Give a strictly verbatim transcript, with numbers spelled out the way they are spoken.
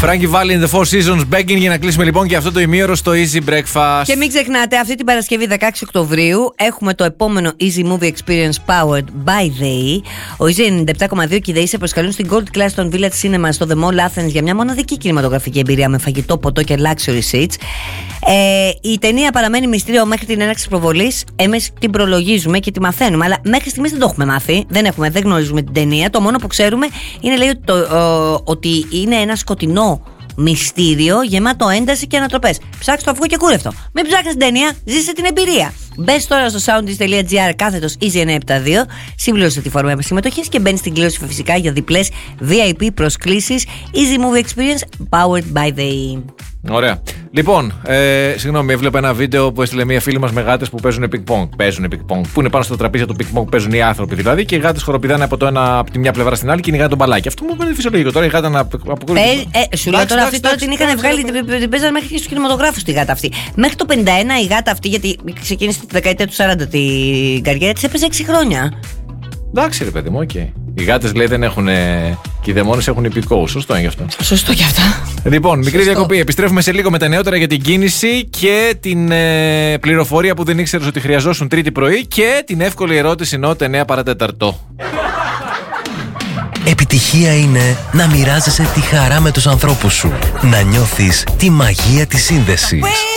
Frankie Valli in the Four Seasons Begging, για να κλείσουμε λοιπόν και αυτό το ημίωρο στο Easy Breakfast. Και μην ξεχνάτε, αυτή την Παρασκευή δεκαέξι Οκτωβρίου έχουμε το επόμενο Easy Movie Experience Powered by The E. Ο Easy ενενήντα επτά κόμμα δύο και The E σε προσκαλούν στην Gold Class των Village Cinema στο The Mall Athens για μια μοναδική κινηματογραφική εμπειρία με φαγητό, ποτό και luxury seats. Ε, η ταινία παραμένει μυστήριο μέχρι την έναρξη προβολής. Εμείς την προλογίζουμε και τη μαθαίνουμε, αλλά μέχρι στιγμής δεν το έχουμε μάθει. Δεν, έχουμε, δεν γνωρίζουμε την ταινία. Το μόνο που ξέρουμε είναι, λέει, το, ο, ότι είναι ένα σκοτεινό μυστήριο γεμάτο ένταση και ανατροπές. Ψάξτε το αυγό και κούρευτο. Μην ψάχνεις την ταινία, ζήσε την εμπειρία. Μπες τώρα στο soundis.gr κάθετος Easy εννιακόσια εβδομήντα δύο, συμπλήρωσε τη φόρμα συμμετοχής και μπαίνεις στην κλήρωση φυσικά για διπλές βι άι πι προσκλήσεις Easy Movie Experience Powered by The E. Ωραία. Λοιπόν, ε, συγγνώμη, έβλεπα ένα βίντεο που έστειλε μια φίλη μας με γάτες που παίζουν ping-pong. Παίζουν ping-pong. Που είναι πάνω στο τραπέζι του ping-pong, παίζουν οι άνθρωποι δηλαδή, και οι γάτες χοροπηδάνε από, το ένα, από τη μια πλευρά στην άλλη και κυνηγάνε τον μπαλάκι. Αυτό μου φαίνεται φυσιολογικό. Τώρα η γάτα να αποκρούει. Ε, ε, σου λέω τώρα αυτή τώρα την είχαν βγάλει, την παίζανε μέχρι και στους κινηματογράφους τη γάτα αυτή. Μέχρι το πενήντα ένα η γάτα αυτή, γιατί ξεκίνησε τη δεκαετία του σαράντα την καριέρα της, έπαιζε έξι χρόνια. Εντάξει, ρε παιδί μου, οκ. Okay. Οι γάτες λέει δεν έχουν. Και οι δαιμόνες έχουν υπηκόου. Σωστό είναι γι' αυτό. Σωστό κι αυτά. Λοιπόν, μικρή Σωστό. διακοπή. Επιστρέφουμε σε λίγο με τα νεότερα για την κίνηση και την ε, πληροφορία που δεν ήξερες ότι χρειαζόσουν Τρίτη πρωί και την εύκολη ερώτηση νότε εννιά παρατέταρτο. Επιτυχία είναι να μοιράζεσαι τη χαρά με τους ανθρώπους σου. Να νιώθεις τη μαγεία της σύνδεσης.